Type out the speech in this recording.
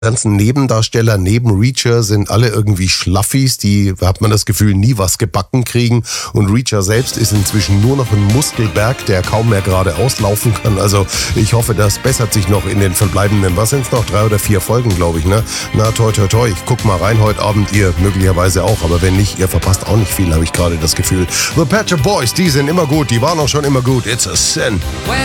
ganzen Nebendarsteller neben Reacher sind alle irgendwie Schlaffis, die, hat man das Gefühl, nie was gebacken kriegen. Und Reacher selbst ist inzwischen nur noch ein Muskelberg, der kaum mehr geradeaus laufen kann. Also ich hoffe, das bessert sich noch in den verbleibenden, was sind es noch, 3 oder 4 Folgen, glaube ich, ne? Na, toi, toi, toi, ich guck mal rein heute Abend, ihr möglicherweise auch. Aber wenn nicht, ihr verpasst auch nicht viel, habe ich gerade das Gefühl. The Pet Shop Boys, die sind immer gut, die waren auch schon immer gut. It's a sin.